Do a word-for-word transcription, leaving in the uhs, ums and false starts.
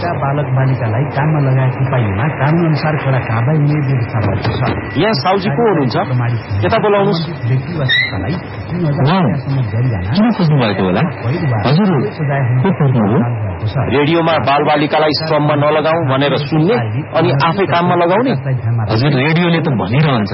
गरेका बालक बालिकालाई काममा लगाएको उपायमा कानून अनुसार कड़ा कारबाही निर्देश भएको छ। यहाँ साउजी को हुनुहुन्छ? यता बोलाउनुस्। व्यक्ति वा संस्थालाई तीन हजार रुपियाँसम्म जरिवाना किन खोज्नु भएको होला? हजुर सजाय को खोज्नुभयो? रेडियोमा बालबालिकालाई श्रममा नलगाऊ भनेर सुन्ने अनि आफै काममा लगाउने। हजुर रेडियोले त भनिरहन्छ